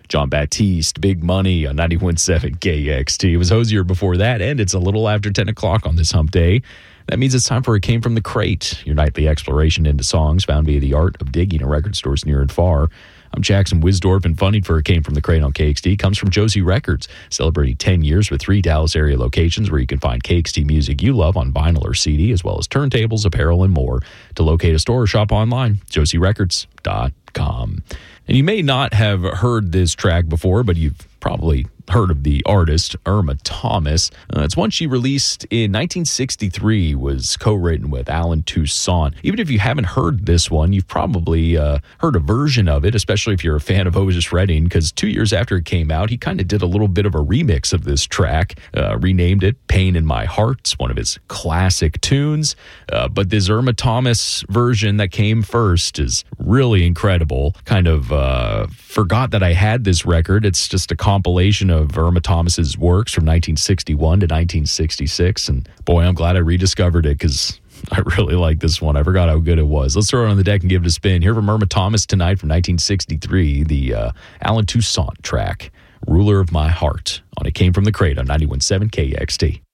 John Baptiste, Big Money on 91.7 KXT. It was Hosier before that, and it's a little after 10 o'clock on this hump day. That means it's time for It Came From the Crate, your nightly exploration into songs found via the art of digging in record stores near and far. I'm Jackson Wisdorf, and funding for It Came From the Crate on KXT comes from Josie Records, celebrating 10 years with 3 Dallas area locations where you can find KXT music you love on vinyl or CD, as well as turntables, apparel, and more. To locate a store or shop online, josierecords.com. And you may not have heard this track before, but you've probably heard of the artist Irma Thomas. It's one she released in 1963, was co-written with Alan Toussaint. Even if you haven't heard this one, you've probably heard a version of it, especially if you're a fan of Otis Redding, because 2 years after it came out, he kind of did a little bit of a remix of this track, renamed it Pain in My Heart. It's one of his classic tunes, but this Irma Thomas version that came first is really incredible. Kind of forgot that I had this record. It's just a compilation of Irma Thomas's works from 1961 to 1966, and boy, I'm glad I rediscovered it because I really like this one. I forgot how good it was. Let's throw it on the deck and give it a spin. Hear from Irma Thomas tonight from 1963, the Alan Toussaint track, Ruler of My Heart, on It Came From the Crate on 91.7 KXT.